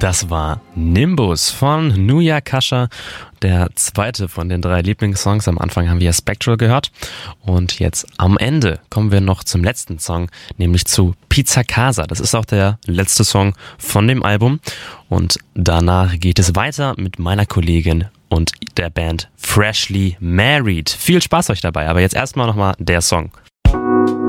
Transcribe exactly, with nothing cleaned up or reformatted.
Das war Nimbus von Nuja Kascha, der zweite von den drei Lieblingssongs. Am Anfang haben wir Spectral gehört und jetzt am Ende kommen wir noch zum letzten Song, nämlich zu Pizza Casa. Das ist auch der letzte Song von dem Album und danach geht es weiter mit meiner Kollegin und der Band Freshly Married. Viel Spaß euch dabei, aber jetzt erstmal nochmal der Song.